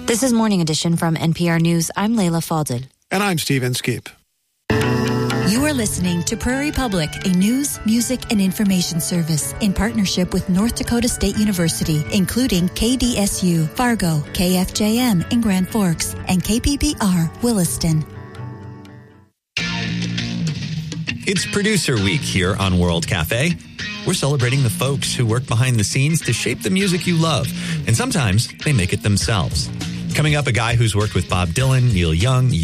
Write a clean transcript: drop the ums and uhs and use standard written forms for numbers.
This is Morning Edition from NPR News. I'm Layla Faldel. And I'm Steve Inskeep. You are listening to Prairie Public, a news, music, and information service in partnership with North Dakota State University, including KDSU, Fargo, KFJM in Grand Forks, and KPBR, Williston. It's Producer Week here on World Cafe. We're celebrating the folks who work behind the scenes to shape the music you love, and sometimes they make it themselves. Coming up, a guy who's worked with Bob Dylan, Neil Young,